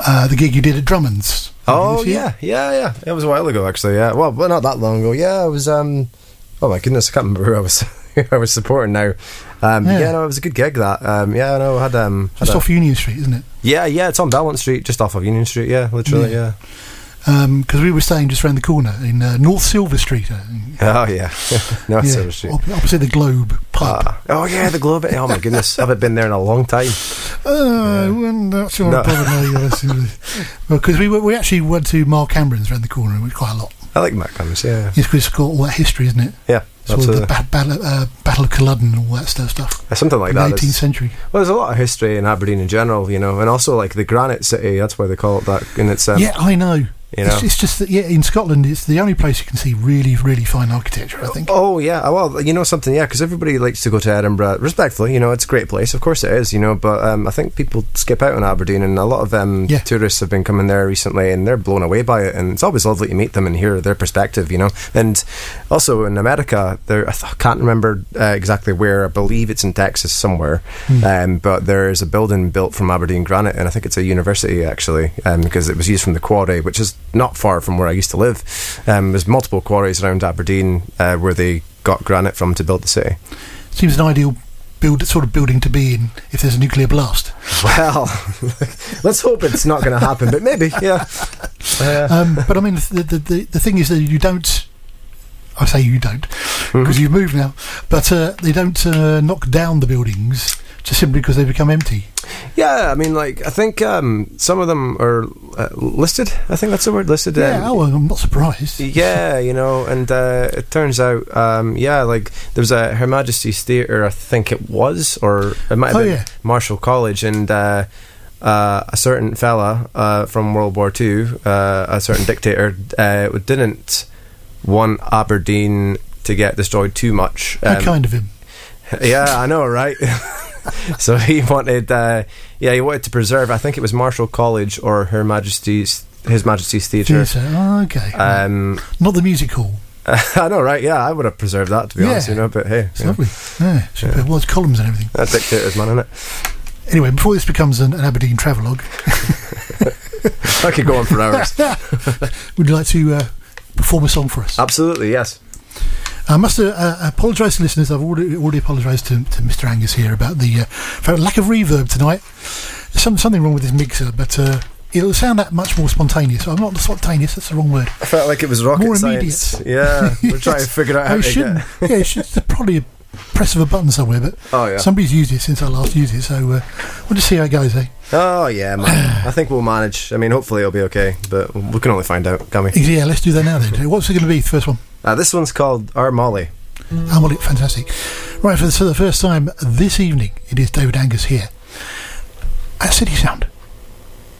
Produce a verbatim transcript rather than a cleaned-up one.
uh, the gig you did at Drummond's. Oh yeah, yeah, yeah. It was a while ago, actually. Yeah, well, but not that long ago. Yeah, it was. Um, oh my goodness, I can't remember who I was. I was supporting now. Um, yeah. yeah, no, it was a good gig. That. Um, yeah, no, I had um, had just a, off Union Street, isn't it? Yeah, yeah. It's on Belmont Street, just off of Union Street. Yeah, literally. Yeah. Because um, we were staying just around the corner in uh, North Silver Street. Uh, oh yeah, North yeah, Silver Street, op- opposite the Globe pub. Uh, oh yeah, the Globe. Oh my goodness, I haven't been there in a long time. Oh, uh, well, not sure. No. Well, because we we actually went to Mark Cameron's around the corner, which quite a lot. I like Mark Cameron's. Yeah, it's because it's got all that history, isn't it? Yeah. Sort of the ba- battle, uh, battle of Culloden and all that stuff. stuff. Something like in that. The eighteenth century. Well, there's a lot of history in Aberdeen in general, you know, and also like the Granite City. That's why they call it that. And it's um, yeah, I know. You know? It's, it's just that, yeah, in Scotland, it's the only place you can see really, really fine architecture, I think. Oh, yeah. Well, you know something, yeah, because everybody likes to go to Edinburgh. Respectfully, you know, it's a great place. Of course it is, you know, but um, I think people skip out on Aberdeen, and a lot of um, yeah. tourists have been coming there recently, and they're blown away by it, and it's always lovely to meet them and hear their perspective, you know. And also in America, there I th- can't remember uh, exactly where. I believe it's in Texas somewhere, mm. um, but there's a building built from Aberdeen granite, and I think it's a university, actually, um, because it was used from the quarry, which is not far from where I used to live. Um, there's multiple quarries around Aberdeen uh, where they got granite from to build the city. Seems an ideal build, sort of building to be in if there's a nuclear blast. Well, let's hope it's not going to happen, but maybe, yeah. Uh, um, but I mean, the, the the the thing is that you don't. I say you don't because mm-hmm. you've moved now, but uh, they don't uh, knock down the buildings just simply because they become empty. Yeah, I mean, like, I think um, some of them are uh, listed. I think that's the word, listed. Yeah, um, oh, well, I'm not surprised. Yeah, you know, and uh, it turns out, um, yeah, like, there's a Her Majesty's Theatre, I think it was, or it might have oh, been yeah. Marshall College, and uh, uh, a certain fella uh, from World War Two, uh, a certain dictator, uh, didn't want Aberdeen to get destroyed too much. How um, kind of him. Yeah, I know, right? So he wanted, uh, yeah, he wanted to preserve. I think it was Marshall College or Her Majesty's, His Majesty's Theatre. Oh, okay. Um, Not the music hall. Uh, I know, right? Yeah, I would have preserved that, to be yeah. honest. You know, but hey, it's yeah. lovely. Yeah, yeah. Well, it's columns and everything. That dictator's man, isn't it? Anyway, before this becomes an, an Aberdeen travelogue, I could go on for hours. Would you like to uh, perform a song for us? Absolutely, yes. I must uh, uh, apologise to listeners. I've already already apologised to, to Mister Angus here about the uh, lack of reverb tonight. There's some, something wrong with this mixer, but uh, it'll sound that much more spontaneous. I'm not spontaneous, that's the wrong word. I felt like it was rocket more science. Immediate. Yeah, we're trying to figure out how oh, to shouldn't. get... Yeah, it should, there's probably a press of a button somewhere, but oh, yeah. somebody's used it since I last used it, so uh, we'll just see how it goes, eh? Oh, yeah, man. I think we'll manage. I mean, hopefully it'll be okay, but we can only find out, can't we? Yeah, let's do that now then. What's it going to be, the first one? Uh, this one's called Our Molly. Oh, well, fantastic. Right, for the, for the first time this evening, it is David Angus here at City Sound.